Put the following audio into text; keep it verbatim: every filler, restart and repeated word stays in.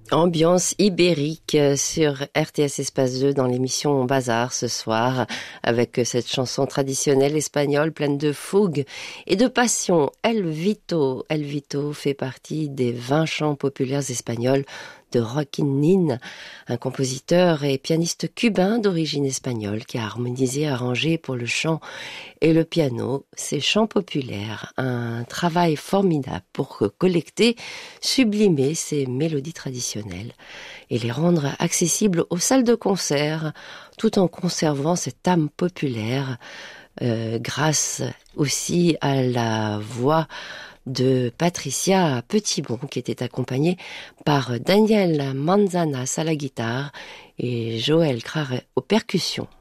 Ambiance ibérique sur R T S Espace deux dans l'émission Bazar ce soir avec cette chanson traditionnelle espagnole pleine de fougue et de passion. El Vito. El Vito fait partie des vingt chants populaires espagnols de Joaquín Nin, un compositeur et pianiste cubain d'origine espagnole qui a harmonisé et arrangé pour le chant et le piano ces chants populaires. Un travail formidable pour collecter, sublimer ces mélodies traditionnelles et les rendre accessibles aux salles de concert tout en conservant cette âme populaire euh, grâce aussi à la voix de Patricia Petitbon qui était accompagnée par Daniel Manzanas à la guitare et Joël Crare aux percussions.